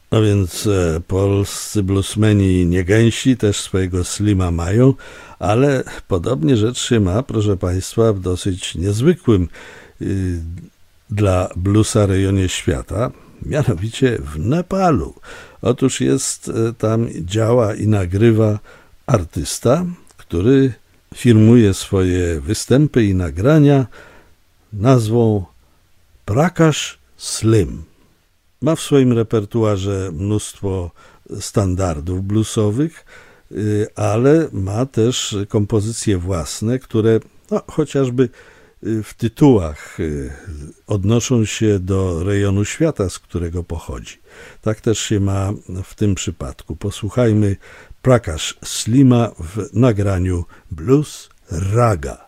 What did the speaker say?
No więc polscy bluesmeni niegęsi też swojego Slima mają, ale podobnie rzecz się ma, proszę Państwa, w dosyć niezwykłym dla bluesa rejonie świata, mianowicie w Nepalu. Otóż tam działa i nagrywa artysta, który firmuje swoje występy i nagrania nazwą Prakash Slim. Ma w swoim repertuarze mnóstwo standardów bluesowych, ale ma też kompozycje własne, które chociażby w tytułach odnoszą się do rejonu świata, z którego pochodzi. Tak też się ma w tym przypadku. Posłuchajmy Prakash Slima w nagraniu Blues Raga.